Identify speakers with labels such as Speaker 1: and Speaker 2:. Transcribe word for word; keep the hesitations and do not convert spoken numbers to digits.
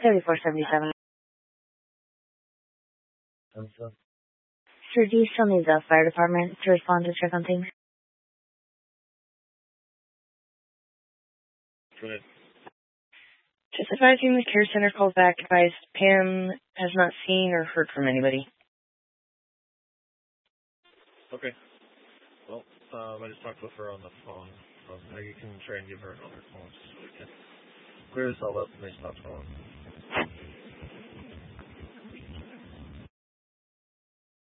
Speaker 1: thirty-four seventy-seven.
Speaker 2: I'm sorry.
Speaker 1: Sir, do you still need the fire department to respond to check on things?
Speaker 2: Go ahead.
Speaker 3: Just advising the care center called back, advised Pam has not seen or heard from anybody.
Speaker 2: Okay. Well, um, I just talked with her on the phone. Um, now you can try and give her another phone so we can clear this all up and they stop calling.